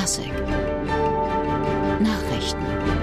Klassik Nachrichten.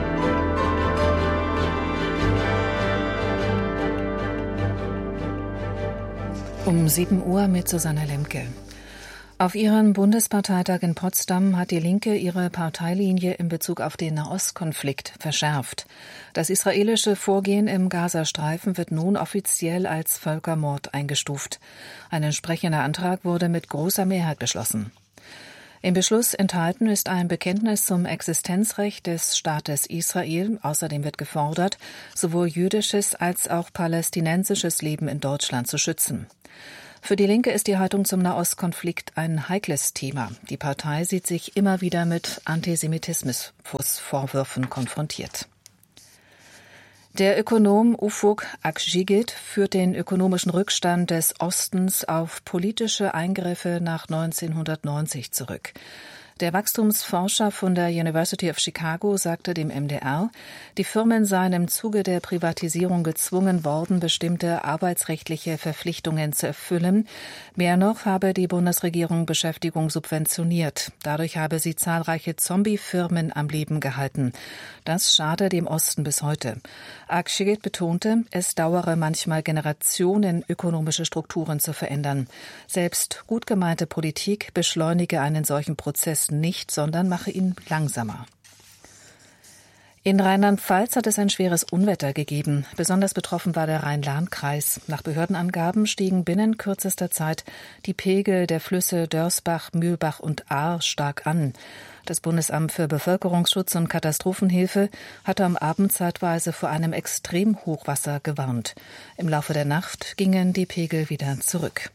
Um 7 Uhr mit Susanne Lemke. Auf ihrem Bundesparteitag in Potsdam hat die Linke ihre Parteilinie in Bezug auf den Nahostkonflikt verschärft. Das israelische Vorgehen im Gazastreifen wird nun offiziell als Völkermord eingestuft. Ein entsprechender Antrag wurde mit großer Mehrheit beschlossen. Im Beschluss enthalten ist ein Bekenntnis zum Existenzrecht des Staates Israel. Außerdem wird gefordert, sowohl jüdisches als auch palästinensisches Leben in Deutschland zu schützen. Für die Linke ist die Haltung zum Nahostkonflikt ein heikles Thema. Die Partei sieht sich immer wieder mit Antisemitismusvorwürfen konfrontiert. Der Ökonom Ufuk Akgigit führt den ökonomischen Rückstand des Ostens auf politische Eingriffe nach 1990 zurück. Der Wachstumsforscher von der University of Chicago sagte dem MDR, die Firmen seien im Zuge der Privatisierung gezwungen worden, bestimmte arbeitsrechtliche Verpflichtungen zu erfüllen. Mehr noch habe die Bundesregierung Beschäftigung subventioniert. Dadurch habe sie zahlreiche Zombie-Firmen am Leben gehalten. Das schade dem Osten bis heute. Akgigit betonte, es dauere manchmal Generationen, ökonomische Strukturen zu verändern. Selbst gut gemeinte Politik beschleunige einen solchen Prozess nicht, sondern mache ihn langsamer. In Rheinland-Pfalz hat es ein schweres Unwetter gegeben. Besonders betroffen war der Rhein-Lahn-Kreis. Nach Behördenangaben stiegen binnen kürzester Zeit die Pegel der Flüsse Dörsbach, Mühlbach und Ahr stark an. Das Bundesamt für Bevölkerungsschutz und Katastrophenhilfe hatte am Abend zeitweise vor einem Extremhochwasser gewarnt. Im Laufe der Nacht gingen die Pegel wieder zurück.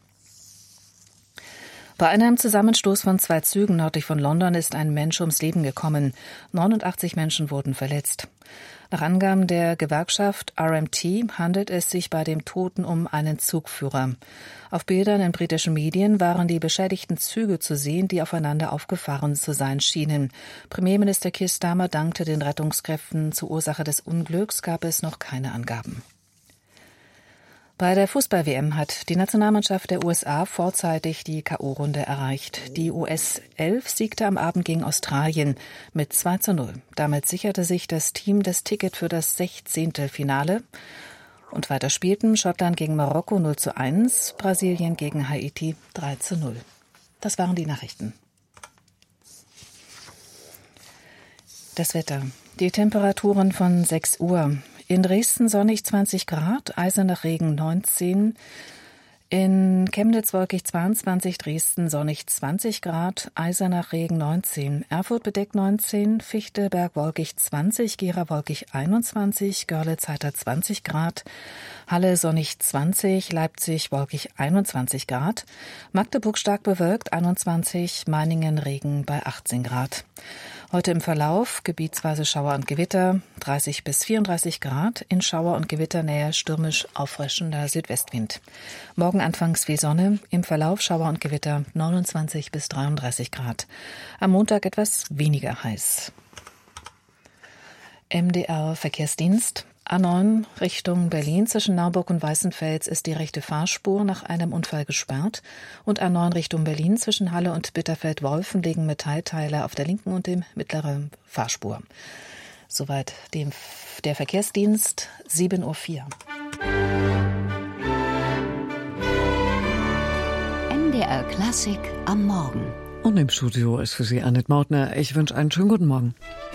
Bei einem Zusammenstoß von 2 Zügen nördlich von London ist ein Mensch ums Leben gekommen. 89 Menschen wurden verletzt. Nach Angaben der Gewerkschaft RMT handelt es sich bei dem Toten um einen Zugführer. Auf Bildern in britischen Medien waren die beschädigten Züge zu sehen, die aufeinander aufgefahren zu sein schienen. Premierminister Keir Starmer dankte den Rettungskräften. Zur Ursache des Unglücks gab es noch keine Angaben. Bei der Fußball-WM hat die Nationalmannschaft der USA vorzeitig die K.O.-Runde erreicht. Die US-11 siegte am Abend gegen Australien mit 2:0. Damit sicherte sich das Team das Ticket für das 16. Finale. Und weiter spielten Schottland gegen Marokko 0:1, Brasilien gegen Haiti 3:0. Das waren die Nachrichten. Das Wetter. Die Temperaturen von 6 Uhr. In Dresden sonnig 20 Grad, Eisenach Regen 19, in Chemnitz wolkig 22, Dresden sonnig 20 Grad, Eisenach Regen 19, Erfurt bedeckt 19, Fichtelberg wolkig 20, Gera wolkig 21, Görlitz heiter 20 Grad, Halle sonnig 20, Leipzig wolkig 21 Grad, Magdeburg stark bewölkt 21, Meiningen Regen bei 18 Grad. Heute im Verlauf gebietsweise Schauer und Gewitter, 30 bis 34 Grad, in Schauer- und Gewitternähe stürmisch auffrischender Südwestwind. Morgen anfangs viel Sonne, im Verlauf Schauer und Gewitter 29 bis 33 Grad. Am Montag etwas weniger heiß. MDR Verkehrsdienst. A9 Richtung Berlin zwischen Naumburg und Weißenfels ist die rechte Fahrspur nach einem Unfall gesperrt und A9 Richtung Berlin zwischen Halle und Bitterfeld-Wolfen liegen Metallteile auf der linken und dem mittleren Fahrspur. Soweit der Verkehrsdienst, 7:04 Uhr. MDR Klassik am Morgen. Und im Studio ist für Sie Annette Mautner. Ich wünsche einen schönen guten Morgen.